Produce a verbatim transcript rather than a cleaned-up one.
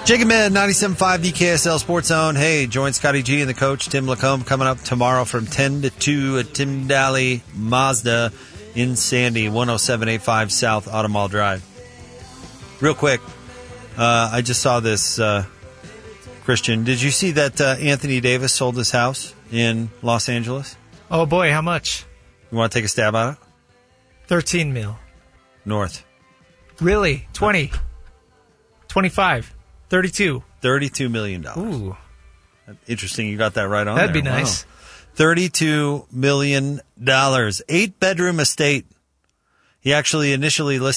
Jacob Med, ninety-seven point five V K S L Sports Zone. Hey, join Scotty G and the coach, Tim Lacombe, coming up tomorrow from ten to two at Tim Daly Mazda in Sandy, one oh seven eighty-five South Automall Drive. Real quick, uh, I just saw this, uh, Christian. Did you see that uh, Anthony Davis sold his house in Los Angeles? Oh, boy, how much? You want to take a stab at it? thirteen mil. North. Really? twenty. twenty-five. thirty-two. thirty-two million dollars. Ooh. Interesting. You got that right on That'd there. be nice. Wow. thirty-two million dollars. Eight-bedroom estate. He actually initially listed